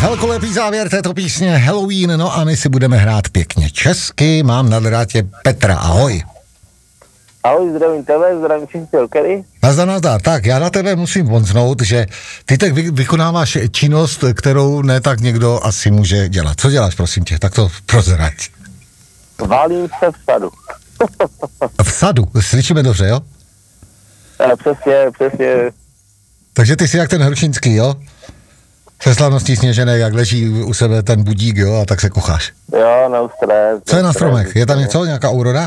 Velkolepý závěr této písně Halloween, no a my si budeme hrát pěkně česky. Mám na drátě Petra, ahoj. Ahoj, zdravím tebe, zdravím všechny rockery. Nazdar. Tak, já na tebe musím vonznout, že ty tak vykonáváš činnost, kterou ne tak někdo asi může dělat. Co děláš, prosím tě? Tak to prozrať. Válím se v sadu. V sadu? Slyšíme dobře, jo? Přesně. Takže ty jsi jak ten Hršinský, jo? Se slavností Sněžené, jak leží u sebe ten budík, jo, a tak se kocháš. Jo, neustále. Co je na stromech? Je tam něco, nějaká úroda?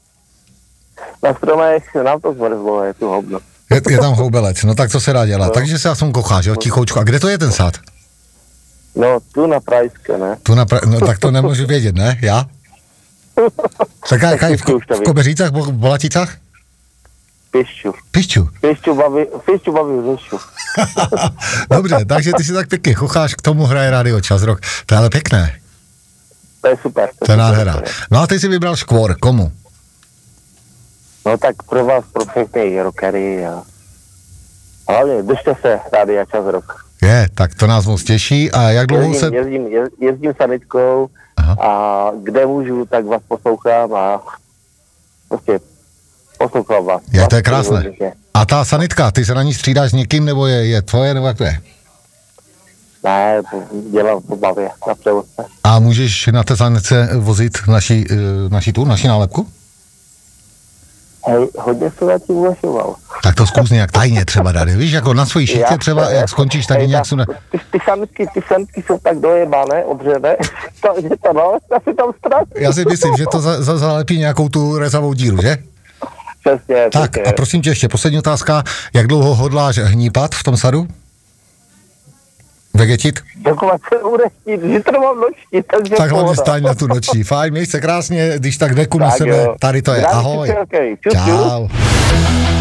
Na stromech nám to zmrzlo, je tu houbno. Je tam houbelec, no tak co se dá dělat? No. Takže se aspoň kocháš, jo, tichoučko. A kde to je ten sad? No, tu na Prajské, ne? No tak to nemůžu vědět, ne? Já? Tak jaká je v Kobeřícách, v Bolaticách? Pišťu, baví, řešu. Dobře, takže ty si tak pěkně chocháš, k tomu hraje Radio Čas Rock. To je ale pěkné. To je super. To je nádhera. No a ty si vybral škvor, komu? No tak pro vás, pro všechny rockery a hlavně držte se Radio Čas Rock. Tak to nás moc těší. A jak dlouho Jezdím sanitkou. Aha. A kde můžu, tak vás poslouchám a prostě poslouchám vás. To je krásné. A ta sanitka, ty se na ní střídáš s někým, nebo je tvoje, nebo jak to je? Ne, dělám po bavě na převozce. A můžeš na té sanitce vozit naši nálepku? Hej, hodně se na tím uvažoval. Tak to zkus nějak tajně třeba dát, víš, jako na svojí šítě třeba, jak skončíš, tak nějak sune. Ty sanitky jsou tak dojebané, odřené, že to asi tam ztratí. Já si myslím, že to zalepí nějakou tu rezavou díru, že? Přesně. Tak a prosím tě ještě poslední otázka, jak dlouho hodláš hnípat v tom sadu? Vegetit? Dokovat se ureštít, že to mám noční, takže tak hlavně staň na tu noční. Fajn, měj se krásně, když tak deku na sebe, tady to je, ahoj. Čau.